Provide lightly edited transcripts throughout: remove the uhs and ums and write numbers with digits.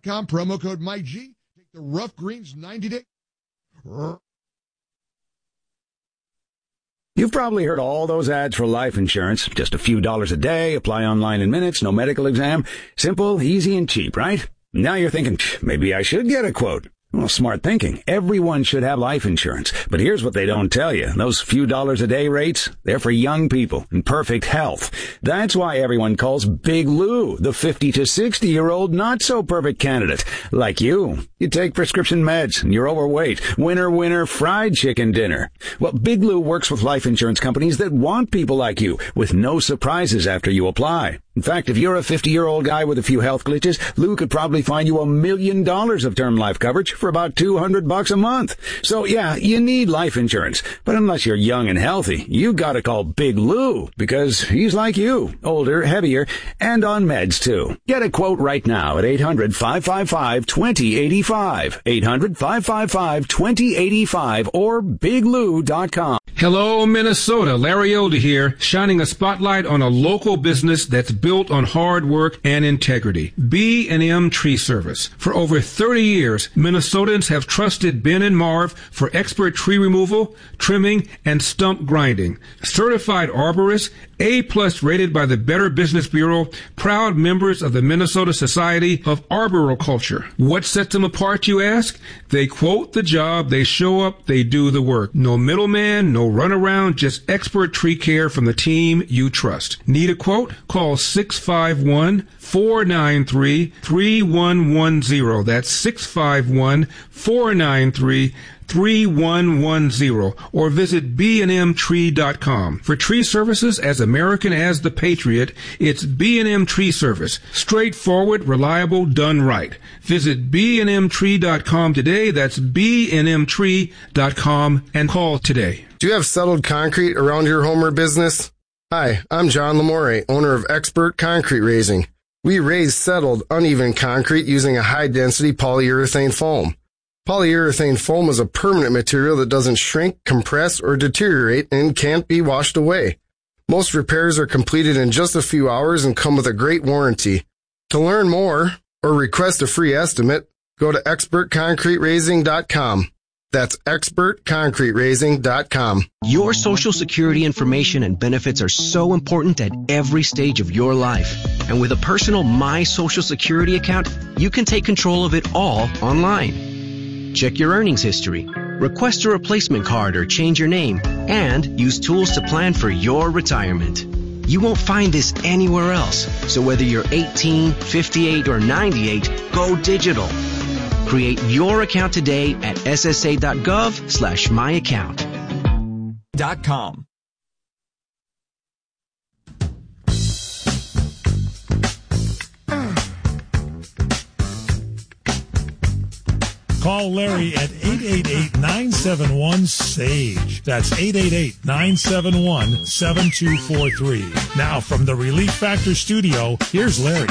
LifeInsurance.com, promo code MyG. Take the Rough Greens 90-day. You've probably heard all those ads for life insurance. Just a few dollars a day, apply online in minutes, no medical exam. Simple, easy, and cheap, right? Now you're thinking, maybe I should get a quote. Well, smart thinking. Everyone should have life insurance. But here's what they don't tell you. Those few dollars a day rates, they're for young people in perfect health. That's why everyone calls Big Lou the 50 to 60-year-old not-so-perfect candidate. Like you. You take prescription meds and you're overweight. Winner, winner, fried chicken dinner. Well, Big Lou works with life insurance companies that want people like you with no surprises after you apply. In fact, if you're a 50-year-old guy with a few health glitches, Lou could probably find you $1 million of term life coverage for about $200 a month. So yeah, you need life insurance. But unless you're young and healthy, you gotta call Big Lou because he's like you, older, heavier, and on meds too. Get a quote right now at 800-555-2085. 800-555-2085 or biglou.com. Hello, Minnesota. Larry Elder here, shining a spotlight on a local business that's built on hard work and integrity. B&M Tree Service. For over 30 years, Minnesotans have trusted Ben and Marv for expert tree removal, trimming, and stump grinding. Certified arborists, A+ rated by the Better Business Bureau, proud members of the Minnesota Society of Arboriculture. What sets them apart, you ask? They quote the job, they show up, they do the work. No middleman, no runaround, just expert tree care from the team you trust. Need a quote? Call 651-493-3110. That's 651-493-3110 or visit bnmtree.com. For tree services as American as the Patriot, it's B&M Tree Service. Straightforward, reliable, done right. Visit bnmtree.com today. That's bnmtree.com and call today. Do you have settled concrete around your home or business? Hi, I'm John Lamore, owner of Expert Concrete Raising. We raise settled, uneven concrete using a high-density polyurethane foam. Polyurethane foam is a permanent material that doesn't shrink, compress, or deteriorate and can't be washed away. Most repairs are completed in just a few hours and come with a great warranty. To learn more or request a free estimate, go to expertconcreteraising.com. That's expertconcreteraising.com. Your Social Security information and benefits are so important at every stage of your life. And with a personal My Social Security account, you can take control of it all online. Check your earnings history, request a replacement card or change your name, and use tools to plan for your retirement. You won't find this anywhere else. So whether you're 18, 58, or 98, go digital. Create your account today at ssa.gov/myaccount.com. Call Larry at 888-971-SAGE. That's 888-971-7243. Now from the Relief Factor studio, here's Larry.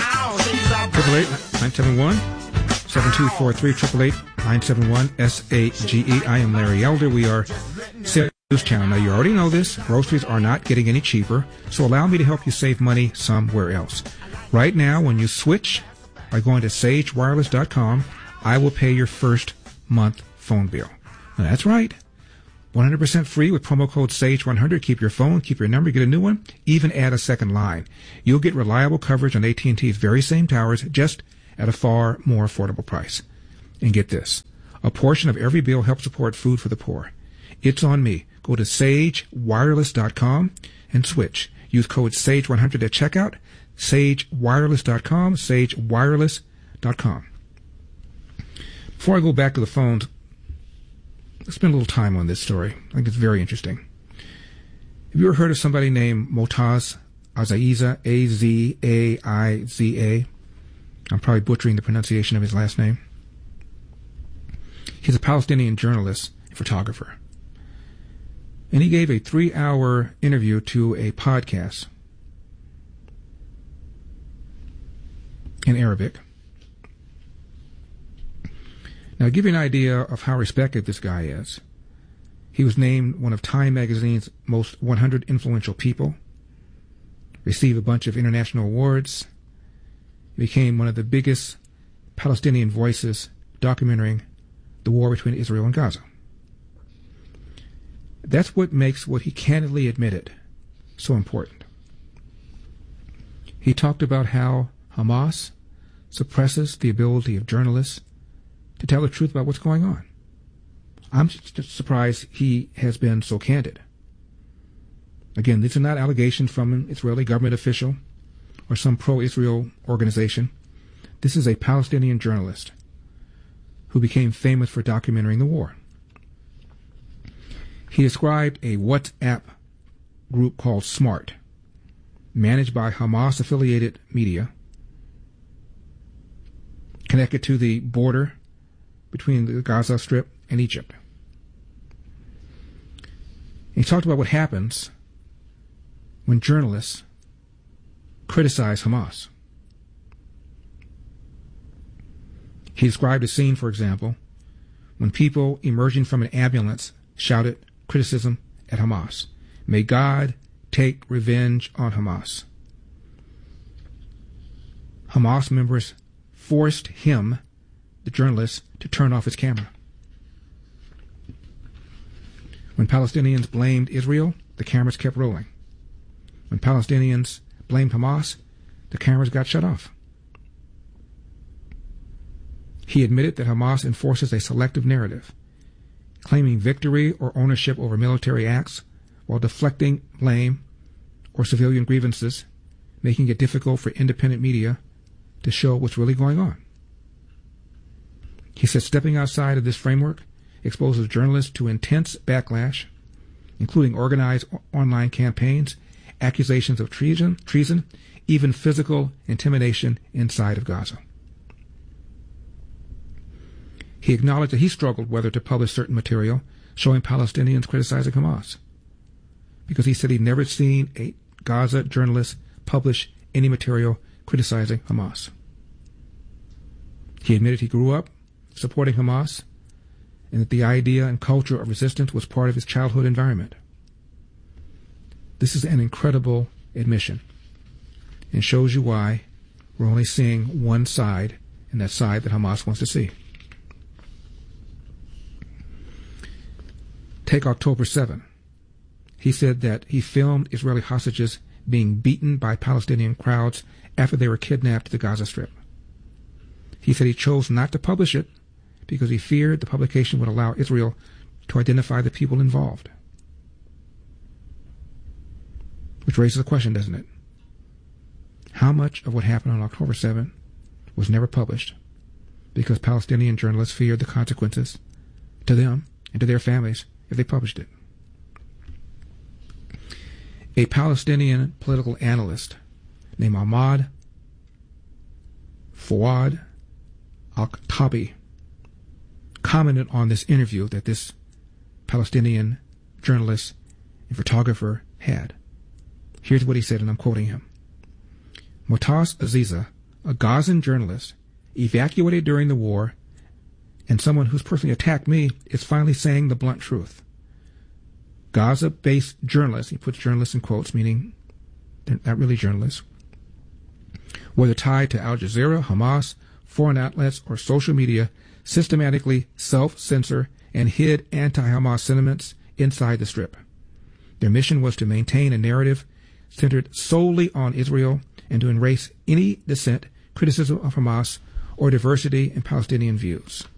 888-971-7243, 888-971-SAGE. I am Larry Elder. We are Sales News Channel. Now, you already know this. Groceries are not getting any cheaper, so allow me to help you save money somewhere else. Right now, when you switch by going to sagewireless.com, I will pay your first month phone bill. Now, that's right. 100% free with promo code SAGE100. Keep your phone, keep your number, get a new one, even add a second line. You'll get reliable coverage on AT&T's very same towers, just at a far more affordable price. And get this. A portion of every bill helps support food for the poor. It's on me. Go to sagewireless.com and switch. Use code SAGE100 at checkout. sagewireless.com, sagewireless.com. Before I go back to the phones, let's spend a little time on this story. I think it's very interesting. Have you ever heard of somebody named Motaz Azaiza, A-Z-A-I-Z-A? I'm probably butchering the pronunciation of his last name. He's a Palestinian journalist and photographer. And he gave a 3-hour interview to a podcast in Arabic. Now, to give you an idea of how respected this guy is, he was named one of Time magazine's most 100 influential people, received a bunch of international awards, became one of the biggest Palestinian voices documenting the war between Israel and Gaza. That's what makes what he candidly admitted so important. He talked about how Hamas suppresses the ability of journalists to tell the truth about what's going on. I'm just surprised he has been so candid. Again, these are not allegations from an Israeli government official or some pro-Israel organization. This is a Palestinian journalist who became famous for documenting the war. He described a WhatsApp group called SMART, managed by Hamas-affiliated media, connected to the border between the Gaza Strip and Egypt. He talked about what happens when journalists criticize Hamas. He described a scene, for example, when people emerging from an ambulance shouted criticism at Hamas. May God take revenge on Hamas. Hamas members forced him, the journalist, to turn off his camera. When Palestinians blamed Israel, the cameras kept rolling. When Palestinians blamed Hamas, the cameras got shut off. He admitted that Hamas enforces a selective narrative, claiming victory or ownership over military acts while deflecting blame or civilian grievances, making it difficult for independent media to show what's really going on. He said stepping outside of this framework exposes journalists to intense backlash, including organized online campaigns, accusations of treason, even physical intimidation inside of Gaza. He acknowledged that he struggled whether to publish certain material showing Palestinians criticizing Hamas, because he said he'd never seen a Gaza journalist publish any material criticizing Hamas. He admitted he grew up supporting Hamas and that the idea and culture of resistance was part of his childhood environment. This is an incredible admission and shows you why we're only seeing one side, and that side that Hamas wants to see. Take October 7. He said that he filmed Israeli hostages being beaten by Palestinian crowds after they were kidnapped to the Gaza Strip. He said he chose not to publish it because he feared the publication would allow Israel to identify the people involved. Which raises a question, doesn't it? How much of what happened on October 7 was never published because Palestinian journalists feared the consequences to them and to their families if they published it? A Palestinian political analyst named Ahmad Fawad Al-Khattabi commented on this interview that this Palestinian journalist and photographer had. Here's what he said, and I'm quoting him. Motas Aziza, a Gazan journalist, evacuated during the war, and someone who's personally attacked me, is finally saying the blunt truth. Gaza-based journalists, he puts journalists in quotes, meaning they're not really journalists, whether tied to Al Jazeera, Hamas, foreign outlets, or social media, systematically self-censor and hid anti-Hamas sentiments inside the Strip. Their mission was to maintain a narrative centered solely on Israel and to erase any dissent, criticism of Hamas, or diversity in Palestinian views.